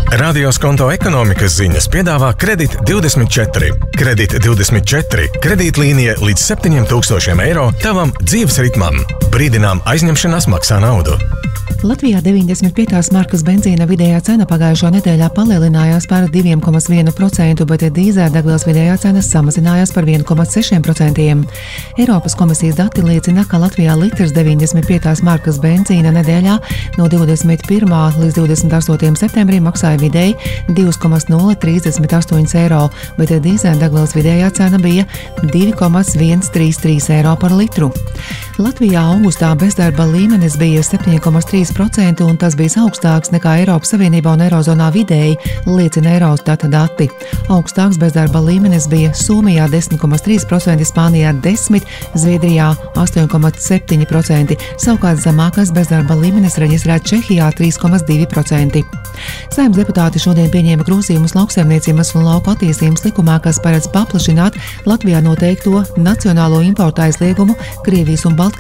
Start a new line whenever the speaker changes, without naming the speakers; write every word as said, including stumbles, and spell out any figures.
Radio Skonto ekonomikas ziņas piedāvā Kredit divdesmit četri. Kredit divdesmit četri – kredītlīnija līdz septiņiem tūkstošiem eiro tavam dzīves ritmam. Brīdinām aizņemšanās maksā naudu.
Latvijā deviņdesmit piecās markas benzīna vidējā cena pagājušo nedēļā palielinājās par divi komā viens procenti, bet dīzeļdegvielas vidējā cena samazinājās par viens komā seši procenti. Eiropas komisijas dati liecina, ka Latvijā litrs deviņdesmit piecās markas benzīna nedēļā no divdesmit pirmā līdz divdesmit astotajam septembrim maksāja vidēji divi komā nulle trīsdesmit astoņi eiro, bet dīzeļdegvielas vidējā cena bija divi komā viens trīs trīs eiro par litru. Latvijā augustā bezdarba līmenis bija septiņi komā trīs procenti, un tas bija augstāks nekā Eiropas Savienībā un Eirozonā vidēji, liecina Eurostata dati. Augstāks bezdarba līmenis bija Somijā desmit komā trīs procenti, Spānijā desmit procenti, Zviedrijā astoņi komā septiņi procenti, savukārt zemākais bezdarba līmenis reģistrēts Čehijā trīs komā divi procenti. Saeimas deputāti šodien pieņēma grozījumus lauksaimniecības un lauku attīstības likumā, kas paredz paplašināt Latvijā noteikto nacionālo importu aizliegumu Krievijas un Baltkrievijas